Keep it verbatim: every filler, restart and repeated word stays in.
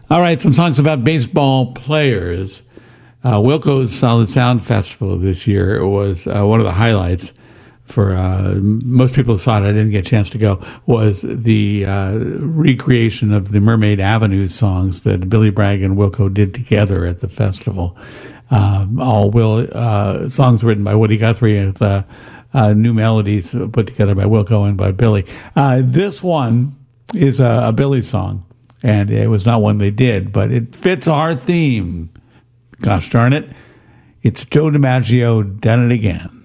All right, some songs about baseball players. Uh, Wilco's Solid Sound Festival this year was uh, one of the highlights for uh, most people who saw it. I didn't get a chance to go. Was the uh, recreation of the Mermaid Avenue songs that Billy Bragg and Wilco did together at the festival. Um, all Will uh, songs written by Woody Guthrie with uh, uh, new melodies put together by Wilco and by Billy. Uh, this one is a, a Billy song, and it was not one they did, but it fits our theme. Gosh darn it. It's Joe DiMaggio, Done It Again.